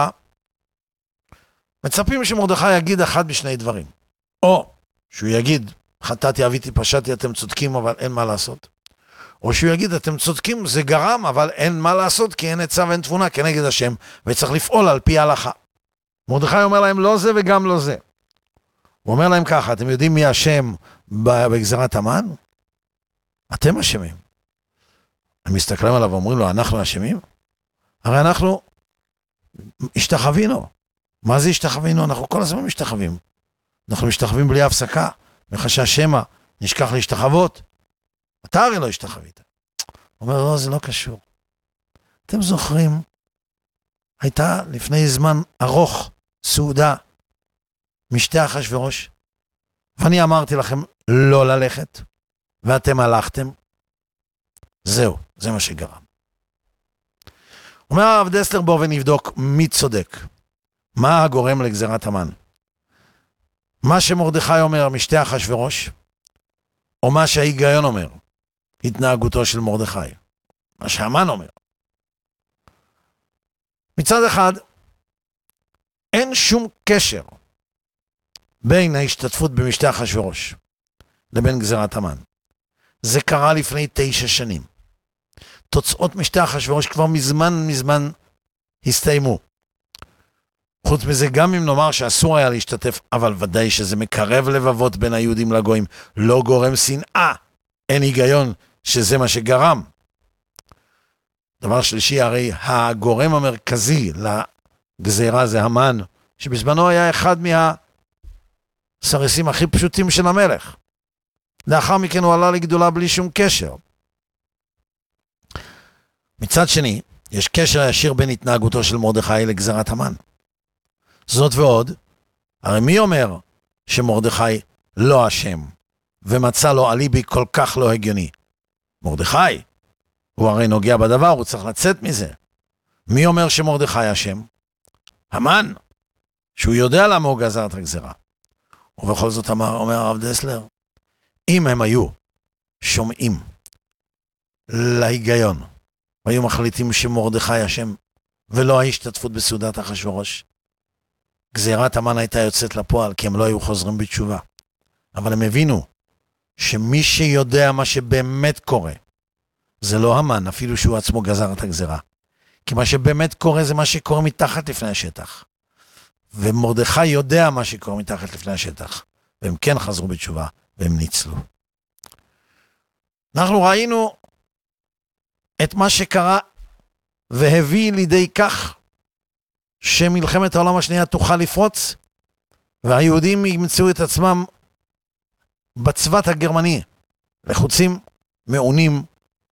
מצפים שמרדכי יגיד אחד בשני דברים. או שהוא יגיד, חטאתי, עוויתי, פשעתי, אתם צודקים, אבל אין מה לעשות. או שהוא יגיד, אתם צודקים, זה גרם, אבל אין מה לעשות, כי אין עצה ואין תבונה כנגד השם, וצריך לפעול על פי ההלכה. מרדכי אומר להם, לא זה וגם לא זה. הוא אומר להם ככה, אתם יודעים מי השם בגזירת המן? אתם אשמים. הם מסתכלים עליו ואומרים לו, אנחנו אשמים? הרי אנחנו השתחווינו. מה זה השתחווינו? אנחנו כל הזמן משתחווים. אנחנו משתחווים בלי הפסקה, מחשש שמא, נשכח להשתחוות. אתה הרי לא השתחווית. הוא אומר, לא, זה לא קשור. אתם זוכרים, הייתה לפני זמן ארוך סעודה משתי אחשוורוש, ואני אמרתי לכם לא ללכת, ואתם הלכתם. זהו, זה מה שגרם. אומר הרב דסלר, בוא ונבדוק מי צודק. מה הגורם לגזירת המן? מה שמרדכי אומר משתי אחשוורוש, או מה שההיגיון אומר, התנהגותו של מרדכי, מה שהמן אומר. מצד אחד, אין שום קשר בין ההשתתפות במשתי אחשוורוש לבין גזירת המן. זה קרה לפני תשע שנים. תוצאות משתי אחשוורוש כבר מזמן מזמן הסתיימו. חוץ מזה, גם אם נאמר שאסור היה להשתתף, אבל ודאי שזה מקרב לבבות בין היהודים לגויים, לא גורם שנאה. אין היגיון שזה מה שגרם. דבר שלישי, הרי הגורם המרכזי לגזירה זה המן, שבזמנו היה אחד מהסרסים הכי פשוטים של המלך. לאחר מכן הוא עלה לגדולה בלי שום קשר. מצד שני, יש קשר ישיר בין התנהגותו של מרדכי לגזירת המן. זאת ועוד, הרי מי אומר שמרדכי לא אשם, ומצא לו אליבי כל כך לא הגיוני? מרדכי, הוא הרי נוגע בדבר, הוא צריך לצאת מזה. מי אומר שמרדכי אשם? המן, שהוא יודע למה הוא גזר את הגזירה. ובכל זאת אמר, אומר הרב דסלר, אם הם היו שומעים להיגיון, והיו מחליטים שמרדכי אשם, ולא ההשתתפות בסעודת אחשוורוש, גזירת המן הייתה יוצאת לפועל, כי הם לא היו חוזרים בתשובה. אבל הם הבינו שמי שיודע מה שבאמת קורה, זה לא המן, אפילו שהוא עצמו גזר את הגזירה. כי מה שבאמת קורה זה מה שקורה מתחת לפני השטח. ומרדכי יודע מה שקורה מתחת לפני השטח. והם כן חזרו בתשובה, והם ניצלו. אנחנו ראינו את מה שקרה, והביא לידי כך, שמלחמת העולם השנייה תוכל לפרוץ, והיהודים ימצאו את עצמם בצוות הגרמני, לחוצים, מעונים,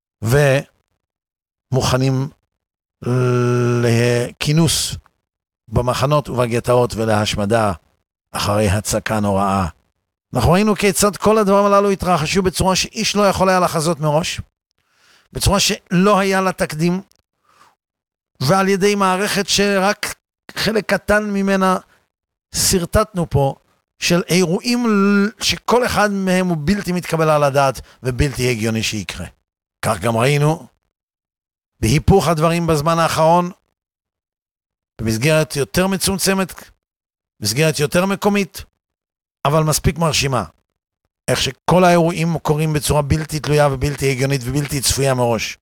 ומוכנים לכינוס במחנות ובגטאות ולהשמדה אחרי הצקה נוראה. אנחנו ראינו כיצד כל הדברים הללו התרחשו בצורה שאיש לא יכול היה לחזות מראש, בצורה שלא היה לה תקדים, ועל ידי מערכת שרק חלק קטן ממנה סרטטנו פה, של אירועים שכל אחד מהם הוא בלתי מתקבל על הדעת ובלתי הגיוני שיקרה. כך גם ראינו בהיפוך הדברים בזמן האחרון, במסגרת יותר מצומצמת, מסגרת יותר מקומית, אבל מספיק מרשימה. איך שכל האירועים קורים בצורה בלתי תלויה ובלתי הגיונית ובלתי צפויה מראש.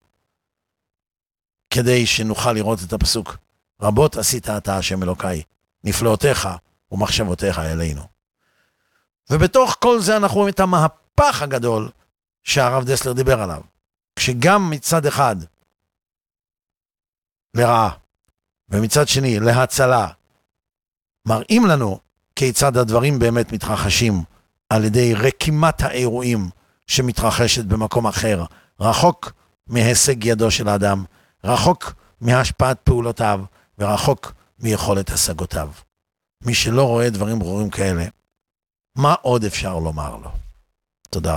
כדי שנוכל לראות את הפסוק, רבות עשית אתה השם אלוקי, נפלאותיך ומחשבותיך אלינו. ובתוך כל זה אנחנו רואים את המהפך הגדול שהרב דסלר דיבר עליו. כשגם מצד אחד לרעה, ומצד שני להצלה, מראים לנו כיצד הדברים באמת מתרחשים על ידי רקימת האירועים שמתרחשת במקום אחר, רחוק מהישג ידו של האדם, רחוק מהשפעת פעולותיו, ורחוק מיכולת השגותיו. מי שלא רואה דברים ברורים כאלה, מה עוד אפשר לומר לו?